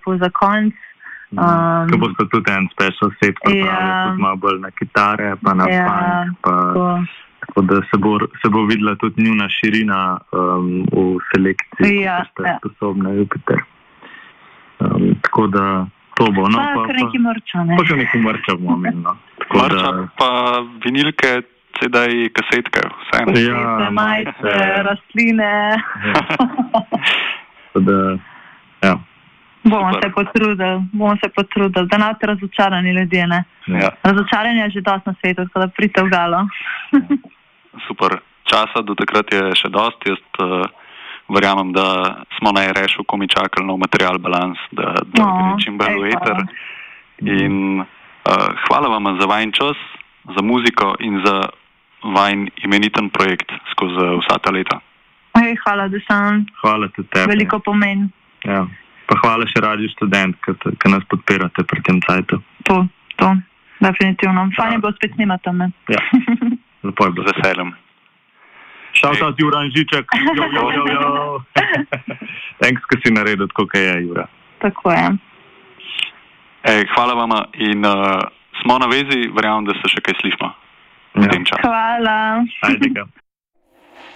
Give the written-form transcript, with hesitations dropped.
lepo za konc. Ko bo sta tudi en special set pripravili, tudi malo bolj na kitare, pa na funk, tako da se bo videla tudi njuna širina v selekciji, ko ste sposobna, Jupiter. Tako da to bo. No, pa kar nekaj mrča, ne? Pa kar nekaj mrča bomo imeli, no. Mrča pa vinilke, CD-ji, kasetke, vse. Ja, majice, rastline. Tako da, ja. Bomo se potrudili, da nate razočarani ljudje, ne? Ja. Razočaranje je že dosti na svetu, tako da pridite v galo. Super. Časa do takrat je še dosti. Jaz verjamem, da smo najreši, ko mi čakali nov material Balans, da gre čim bolj v eter. In hvala vam za vajin čas, za muziko in za vajin imeniten projekt skozi vsa ta leta. Hvala, da sem veliko pomen. Ja. Pa hvala še Radio Študent, ki nas podpirate pri tem cajtu. To, definitivno. Fajn je bilo spet snimati tam, ne? Ja, lepo je bilo. Z veseljem. Shout out Jura Anžiček. Jo. Thanks, ko si naredil, tako kaj je, Jura. Tako je. Hvala vama in smo na vezi, verjamem, da se še kaj slišimo v tem času. Hvala. Ajde ga.